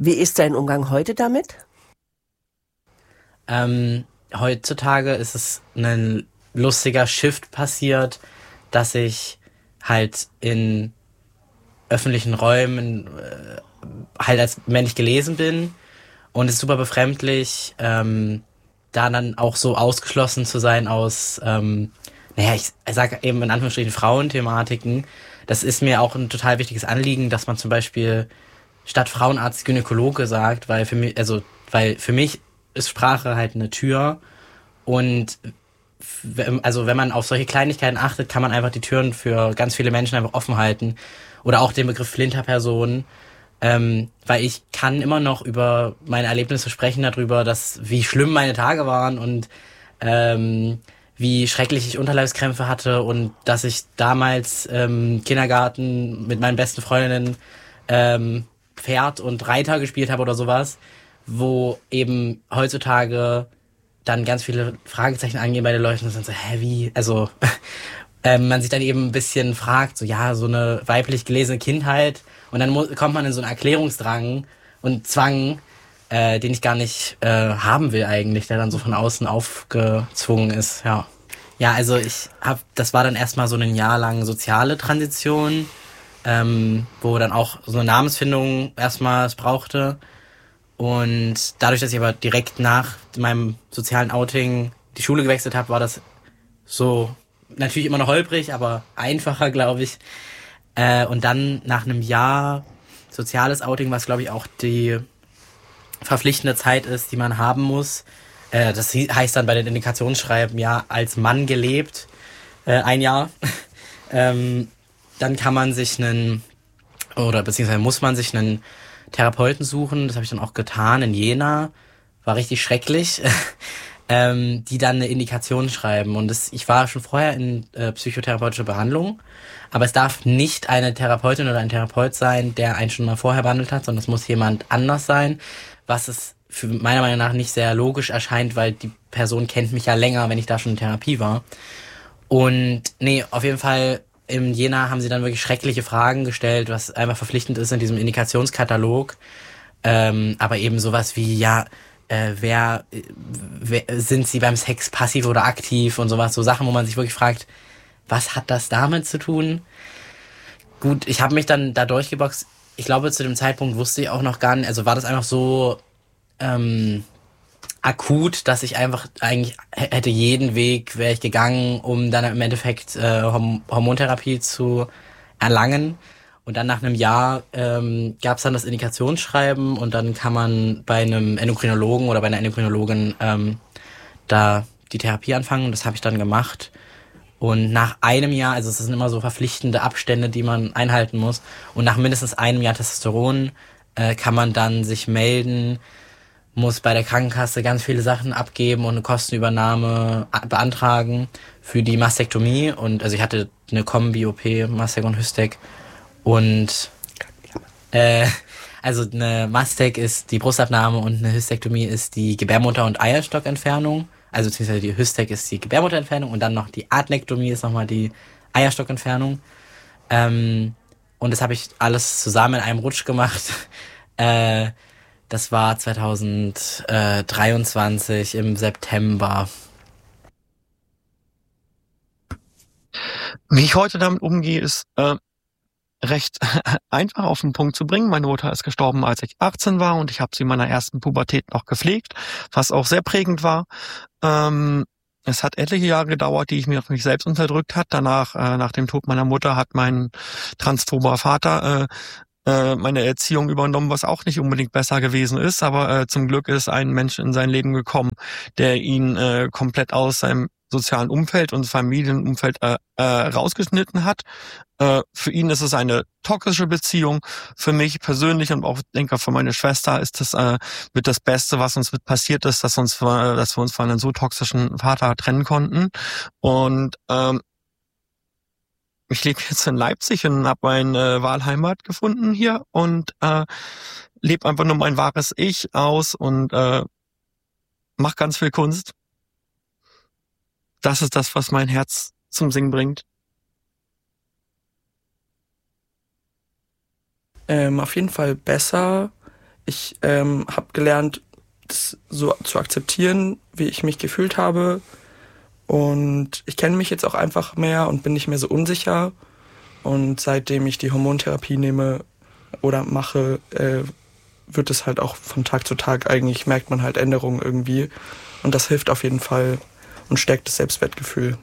Wie ist dein Umgang heute damit? Heutzutage ist es ein lustiger Shift passiert, dass ich halt in öffentlichen Räumen halt als männlich gelesen bin und es ist super befremdlich, da dann auch so ausgeschlossen zu sein aus, ich sage eben in Anführungsstrichen Frauenthematiken. Das ist mir auch ein total wichtiges Anliegen, dass man zum Beispiel statt Frauenarzt Gynäkologe sagt, weil für mich ist Sprache halt eine Tür und also wenn man auf solche Kleinigkeiten achtet, kann man einfach die Türen für ganz viele Menschen einfach offen halten. Oder auch den Begriff Flinterperson, weil ich kann immer noch über meine Erlebnisse sprechen darüber, wie schlimm meine Tage waren und wie schrecklich ich Unterleibskrämpfe hatte und dass ich damals Kindergarten mit meinen besten Freundinnen Pferd und Reiter gespielt habe oder sowas, wo eben heutzutage dann ganz viele Fragezeichen angehen bei den Leuten und sind so, hä, wie? Also man sich dann eben ein bisschen fragt, so ja, so eine weiblich gelesene Kindheit und dann kommt man in so einen Erklärungsdrang und Zwang, den ich gar nicht haben will eigentlich, der dann so von außen aufgezwungen ist, ja. Ja, also das war dann erstmal so ein Jahr lang soziale Transition, wo dann auch so eine Namensfindung erstmal es brauchte. Und dadurch, dass ich aber direkt nach meinem sozialen Outing die Schule gewechselt habe, war das so natürlich immer noch holprig, aber einfacher, glaube ich. Und dann nach einem Jahr soziales Outing, was glaube ich auch die verpflichtende Zeit ist, die man haben muss. Das heißt dann bei den Indikationsschreiben ja als Mann gelebt, ein Jahr. Dann kann man sich beziehungsweise muss man sich einen Therapeuten suchen. Das habe ich dann auch getan in Jena. War richtig schrecklich. Die dann eine Indikation schreiben. Und ich war schon vorher in psychotherapeutischer Behandlung, aber es darf nicht eine Therapeutin oder ein Therapeut sein, der einen schon mal vorher behandelt hat, sondern es muss jemand anders sein, was es für meiner Meinung nach nicht sehr logisch erscheint, weil die Person kennt mich ja länger, wenn ich da schon in Therapie war. Und nee, auf jeden Fall in Jena haben sie dann wirklich schreckliche Fragen gestellt, was einfach verpflichtend ist in diesem Indikationskatalog. Aber eben sowas wie, ja, wer sind sie beim Sex passiv oder aktiv und sowas, so Sachen, wo man sich wirklich fragt, was hat das damit zu tun? Gut, ich habe mich dann da durchgeboxt. Ich glaube, zu dem Zeitpunkt wusste ich auch noch gar nicht, also war das einfach so akut, dass ich einfach eigentlich hätte jeden Weg wäre ich gegangen, um dann im Endeffekt Hormontherapie zu erlangen. Und dann nach einem Jahr gab es dann das Indikationsschreiben und dann kann man bei einem Endokrinologen oder bei einer Endokrinologin da die Therapie anfangen. Und das habe ich dann gemacht. Und nach einem Jahr, also es sind immer so verpflichtende Abstände, die man einhalten muss. Und nach mindestens einem Jahr Testosteron kann man dann sich melden, muss bei der Krankenkasse ganz viele Sachen abgeben und eine Kostenübernahme beantragen für die Mastektomie. Und also ich hatte eine Kombi-OP, Mastek und Hystek. Und also eine Mastek ist die Brustabnahme und eine Hystektomie ist die Gebärmutter- und Eierstockentfernung. Also beziehungsweise die Hystek ist die Gebärmutterentfernung und dann noch die Adnektomie ist nochmal die Eierstockentfernung. Und das habe ich alles zusammen in einem Rutsch gemacht. Das war 2023 im September. Wie ich heute damit umgehe, ist recht einfach auf den Punkt zu bringen. Meine Mutter ist gestorben, als ich 18 war und ich habe sie in meiner ersten Pubertät noch gepflegt, was auch sehr prägend war. Es hat etliche Jahre gedauert, die ich mir auf mich selbst unterdrückt hat. Danach, nach dem Tod meiner Mutter, hat mein transphober Vater meine Erziehung übernommen, was auch nicht unbedingt besser gewesen ist. Aber zum Glück ist ein Mensch in sein Leben gekommen, der ihn komplett aus seinem sozialen Umfeld und Familienumfeld rausgeschnitten hat. Für ihn ist es eine toxische Beziehung. Für mich persönlich und auch, denke für meine Schwester ist das mit das Beste, was uns mit passiert ist, dass wir uns von einem so toxischen Vater trennen konnten. Und ich lebe jetzt in Leipzig und habe meine Wahlheimat gefunden hier und lebe einfach nur mein wahres Ich aus und mache ganz viel Kunst. Das ist das, was mein Herz zum Singen bringt. Auf jeden Fall besser. Ich habe gelernt, das so zu akzeptieren, wie ich mich gefühlt habe. Und ich kenne mich jetzt auch einfach mehr und bin nicht mehr so unsicher. Und seitdem ich die Hormontherapie nehme oder mache, wird es halt auch von Tag zu Tag, eigentlich merkt man halt Änderungen irgendwie. Und das hilft auf jeden Fall und stärkt das Selbstwertgefühl.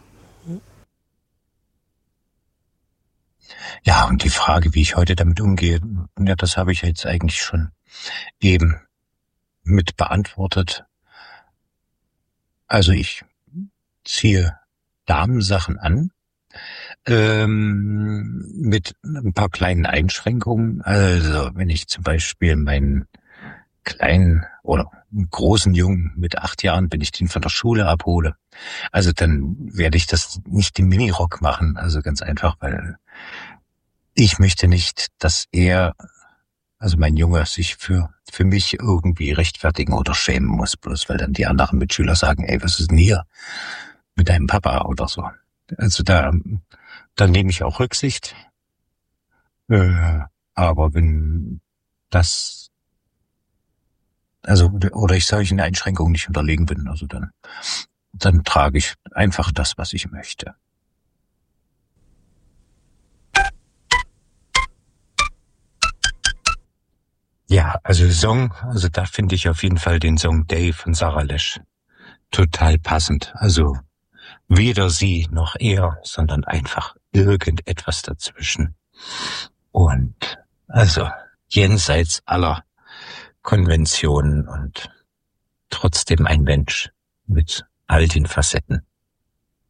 Ja, und die Frage, wie ich heute damit umgehe, ja, das habe ich jetzt eigentlich schon eben mit beantwortet. Also ich ziehe Damensachen an, mit ein paar kleinen Einschränkungen. Also wenn ich zum Beispiel meinen kleinen oder großen Jungen mit 8 Jahren, wenn ich den von der Schule abhole, also dann werde ich das nicht im Minirock machen. Also ganz einfach, weil ich möchte nicht, dass er, also mein Junge, sich für mich irgendwie rechtfertigen oder schämen muss, bloß weil dann die anderen Mitschüler sagen, ey, was ist denn hier mit deinem Papa oder so. Also da nehme ich auch Rücksicht. Aber wenn das, also, oder ich solchen Einschränkungen nicht unterlegen bin, also dann trage ich einfach das, was ich möchte. Ja, also Song, also da finde ich auf jeden Fall den Song Day von Sarah Lesch total passend. Also weder sie noch er, sondern einfach irgendetwas dazwischen. Und also jenseits aller Konventionen und trotzdem ein Mensch mit all den Facetten.